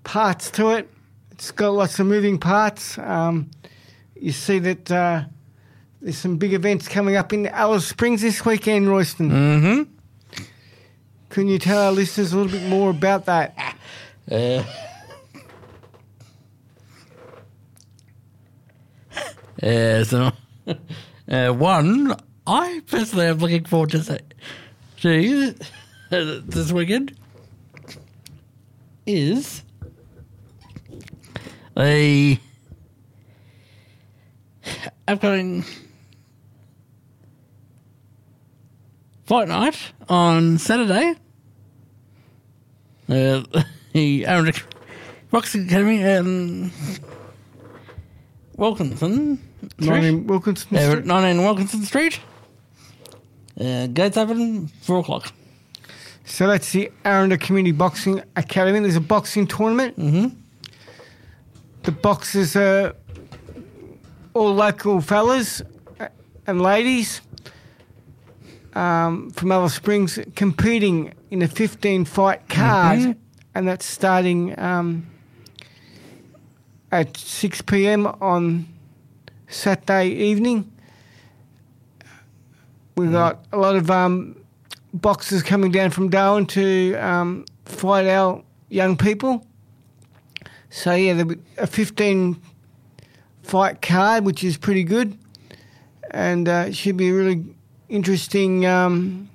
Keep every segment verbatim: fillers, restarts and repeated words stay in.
parts to it. It's got lots of moving parts. Um, you see that uh, there's some big events coming up in Alice Springs this weekend, Royston. Mm-hmm. Can you tell our listeners a little bit more about that? Uh, uh, so, uh, one, I personally am looking forward to, say, to uh, this weekend is a upcoming fight night on Saturday. Uh, the Arundel Boxing Academy in Wilkinson Street. nineteen Wilkinson Uh, Street. nineteen Wilkinson Street. Uh, gates open four o'clock. So that's the Arundel Community Boxing Academy. There's a boxing tournament. Mm-hmm. The boxers are all local fellas and ladies um, from Alice Springs competing in a fifteen-fight card, Mm-hmm. and that's starting um, at six p.m. on Saturday evening. We've got a lot of um, boxers coming down from Darwin to um, fight our young people. So, yeah, there'll be a fifteen-fight card, which is pretty good, and uh, it should be a really interesting um,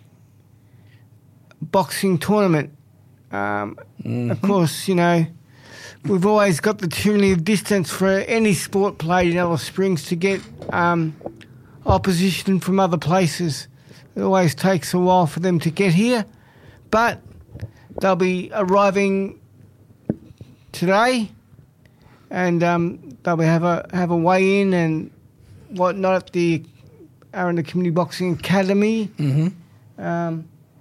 boxing tournament. Um, Mm-hmm. Of course, you know, we've always got the tyranny of distance for any sport played in Alice Springs to get um, opposition from other places. It always takes a while for them to get here, but they'll be arriving today, and um, they'll be have a have a weigh in and whatnot at the Arundel Community Boxing Academy. Mm-hmm. Um,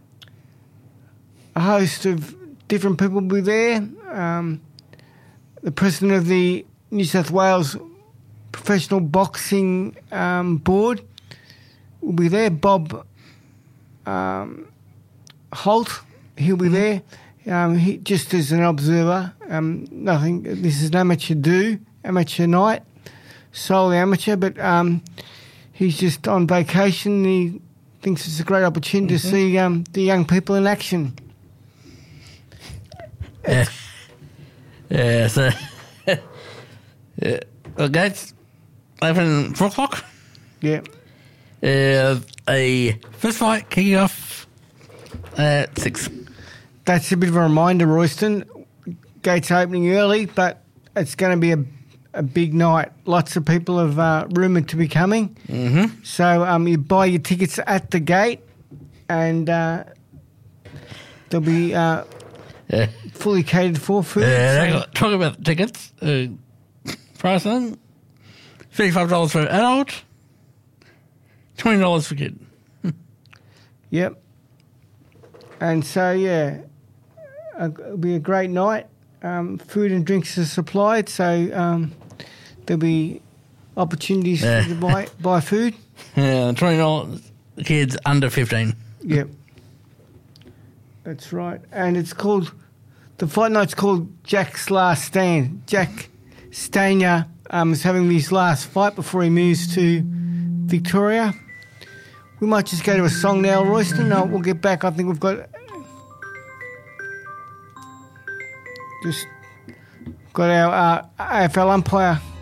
a host of different people will be there. Um, the president of the New South Wales Professional Boxing um, Board will be there, Bob um, Holt. He'll be there. Um, he, just as an observer, um, nothing. This is an amateur do, amateur night, solely amateur. But um, he's just on vacation. He thinks it's a great opportunity Mm-hmm. to see um, the young people in action. Yeah. Yeah, so yeah. The gates open four o'clock. Yeah, Uh, a first fight kicking off at six. that's a bit of a reminder, Royston. Gates opening early, but it's going to be a, a big night. Lots of people have uh, rumoured to be coming. Mm-hmm. So um, you buy your tickets at the gate, and uh, they'll be uh, Yeah. fully catered for food. Yeah, so- uh, talking about the tickets, uh, pricing, thirty-five dollars for adult, twenty dollars for kid. Yep. And so, yeah, uh, it'll be a great night. Um, food and drinks are supplied, so um, there'll be opportunities Yeah. to buy, buy food. Yeah, twenty dollars kids under fifteen. Yep. That's right. And it's called, the fight night's called Jack's Last Stand. Jack Stania um, is having his last fight before he moves to Victoria. We might just go to a song now, Royston. No, we'll get back. I think we've got just got our uh, A F L umpire